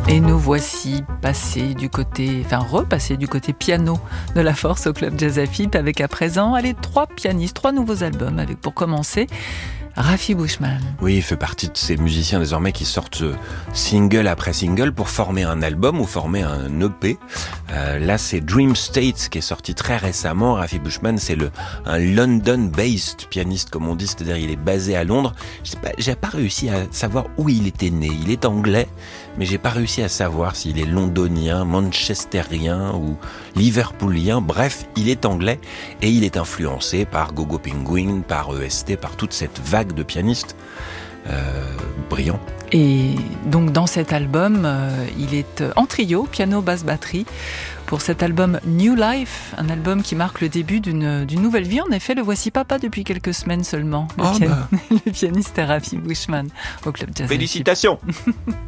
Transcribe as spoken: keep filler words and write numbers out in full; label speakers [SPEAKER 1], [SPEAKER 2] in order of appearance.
[SPEAKER 1] Et nous voici passés du côté, enfin repassés du côté piano de la force au Club Jazz Afip avec à présent, allez, trois pianistes, trois nouveaux albums avec pour commencer Rafi Bushman.
[SPEAKER 2] Oui, il fait partie de ces musiciens désormais qui sortent single après single pour former un album ou former un E P. Euh, là, c'est Dream State qui est sorti très récemment. Rafi Bushman, c'est le un London-based pianiste, comme on dit, c'est-à-dire il est basé à Londres. Je sais pas, j'ai pas réussi à savoir où il était né. Il est anglais, mais j'ai pas réussi à savoir s'il est londonien, manchesterien ou liverpoolien. Bref, il est anglais et il est influencé par Gogo Penguin, par E S T, par toute cette vague de pianistes euh, brillants.
[SPEAKER 1] Et donc dans cet album, euh, il est en trio, piano, basse, batterie, pour cet album New Life, un album qui marque le début d'une, d'une nouvelle vie. En effet, le voici papa depuis quelques semaines seulement. Le,
[SPEAKER 2] oh
[SPEAKER 1] pian...
[SPEAKER 2] bah.
[SPEAKER 1] le pianiste Rafi Bushman au Club Jazz.
[SPEAKER 2] Félicitations.